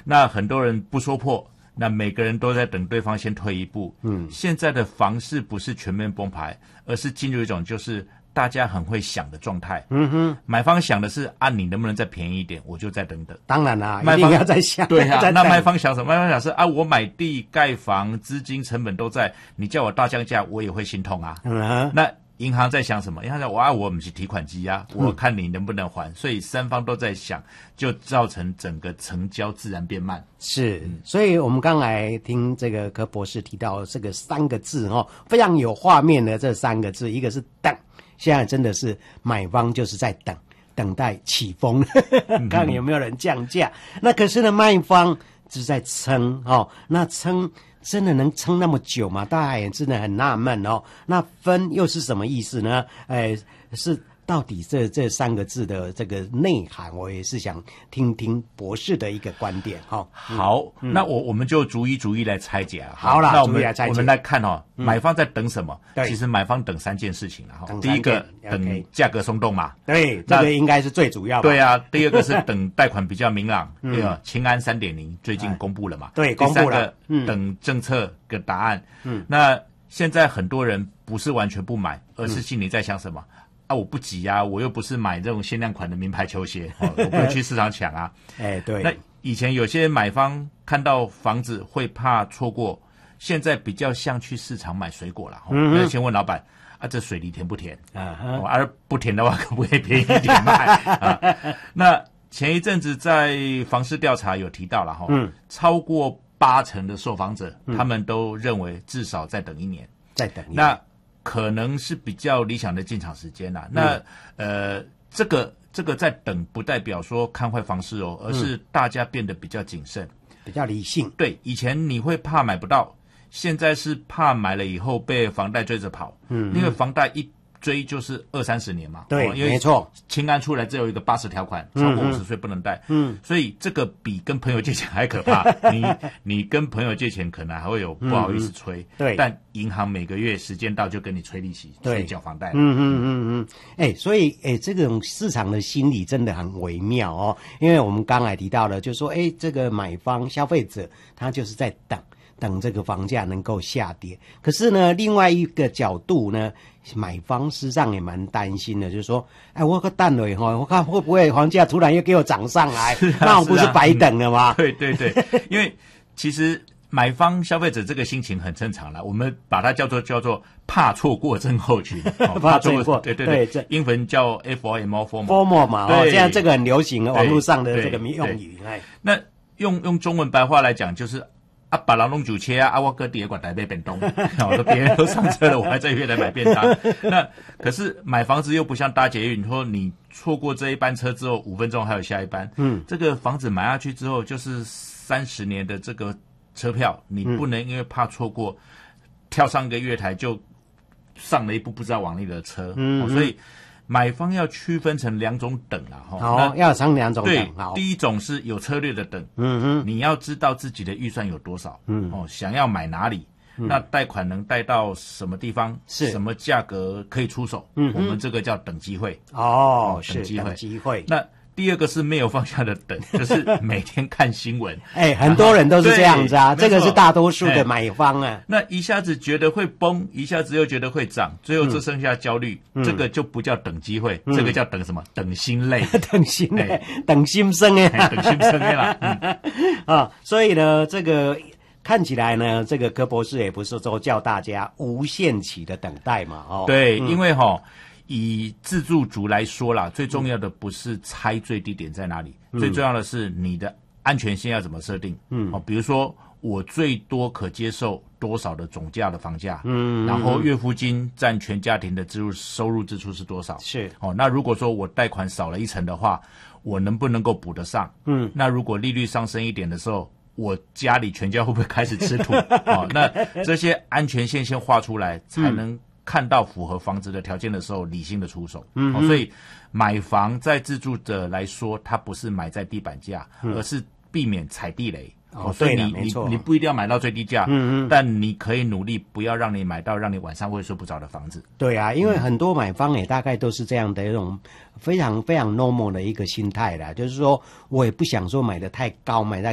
那很多人不说破，那每个人都在等对方先退一步。现在的房市不是全面崩盘，而是进入一种就是大家很会想的状态。买方想的是你能不能再便宜一点，我就再等等。 当然啦，一定要再想。 对啊，那卖方想什么？卖方想是我买地盖房，资金成本都在，你叫我大降价，我也会心痛啊。那银行在想什么？银行在我不是提款机啊，我看你能不能还。所以三方都在想，就造成整个成交自然变慢。 是，所以我们刚才听这个柯博士提到这个3个字非常有画面的这3个字，一个是等，现在真的是买方就是在等待起风，看有没有人降价。那可是呢，卖方是在撑那撑真的能撑那么久吗？大家也真的很纳闷那分又是什么意思呢？是到底这3个字的这个内涵，我也是想听听博士的一个观点。好， 那我们就逐一来拆解啊。 好啦， 那我们来看买方在等什么？其实买方等3件事情了。第一个等价格松动嘛， 对，这个应该是最主要的。 对啊，第二个是等贷款比较明朗，青安 3.0 最近公布了嘛？ 对，公布了。 第3个等政策的答案。那现在很多人不是完全不买，而是心里在想什么？我不急啊，我又不是买这种限量款的名牌球鞋，我不会去市场抢啊。 对。 那以前有些买方看到房子会怕错过，现在比较像去市场买水果了。那先问老板这水梨甜不甜？而不甜的话，可不可以便宜一点卖？那前一阵子在房市调查有提到了超过80%的受访者，他们都认为至少再等1年。 再等1年。 那可能是比较理想的进场时间啦。那这个在等不代表说看坏房市而是大家变得比较谨慎， 比较理性。 对，以前你会怕买不到，现在是怕买了以后被房贷追着跑。因为房贷一追就是20-30年嘛。 对，没错。 青安出来只有一个80条款，超过50岁不能贷。所以这个比跟朋友借钱还可怕。你跟朋友借钱可能还会有不好意思催。对。但银行每个月时间到就跟你催利息，催缴房贷。 所以这种市场的心理真的很微妙因为我们刚才提到了，就是说这个买方消费者他就是在等这个房价能够下跌。可是呢，另外一个角度呢，买方事实上也蛮担心的，就是说我个蛋了我看会不会房价突然又给我涨上来，那我不是白等了吗？ 对，因为其实买方消费者这个心情很正常啦，我们把它叫做怕错过症候群。 怕错过。 对，英文叫 FOMO 嘛。现在这个很流行网络上的这个用语。 那用中文白话来讲就是把人弄酒切我哥第二管台北变东，别人都上车了，我还在越南买便当。那可是买房子又不像搭捷运，说你错过这一班车之后5分钟还有下一班。这个房子买下去之后就是30年的这个车票，你不能因为怕错过，跳上个月台就上了一部不知道往哪里的车。所以买方要区分成2种等啦。 要成2种等。 对，第一种是有策略的等。你要知道自己的预算有多少。想要买哪里，那贷款能贷到什么地方，什么价格可以出手。我们这个叫等机会。 是等机会。 那第二个是没有方向的等，就是每天看新闻。 很多人都是这样子这个是大多数的买方那一下子觉得会崩，一下子又觉得会涨，最后只剩下焦虑。这个就不叫等机会，这个叫等什么？等心累。 等心累，等心生等心生啦。 所以呢，这个看起来呢，这个柯博士也不是说叫大家无限期的等待嘛。 对，因为以自住族来说啦，最重要的不是猜最低点在哪里，最重要的是你的安全性要怎么设定。比如说我最多可接受多少的总价的房价，然后月付金占全家庭的收入支出是多少？那如果说我贷款少了1成的话，我能不能够补得上？那如果利率上升一点的时候，我家里全家会不会开始吃土？那这些安全线先画出来，才能看到符合房子的条件的时候，理性的出手。所以买房在自住者来说，它不是买在地板价，而是避免踩地雷。所以你不一定要买到最低价，但你可以努力不要让你买到让你晚上会睡不着的房子。 对啊，因为很多买方也大概都是这样的一种非常非常 normal 的一个心态啦，就是说我也不想说买的太高，买在